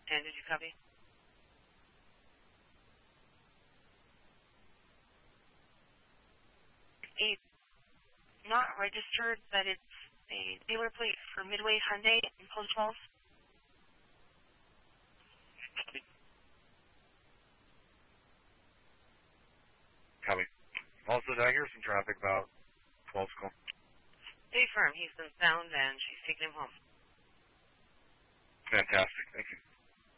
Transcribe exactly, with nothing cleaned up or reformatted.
ten, did you copy? A not registered, but it's a dealer plate for Midway Hyundai in Post Falls. Copy. Also, did I hear some traffic about twelve school? Stay firm. He's been found and she's taking him home. Fantastic. Thank you.